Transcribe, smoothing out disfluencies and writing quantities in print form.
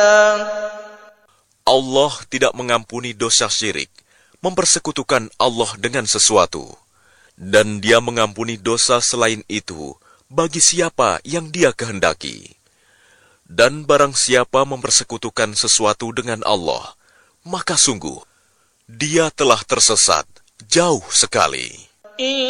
Allah tidak mengampuni dosa syirik, mempersekutukan Allah dengan sesuatu. Dan Dia mengampuni dosa selain itu bagi siapa yang Dia kehendaki. Dan barang siapa mempersekutukan sesuatu dengan Allah, maka sungguh Dia telah tersesat jauh sekali.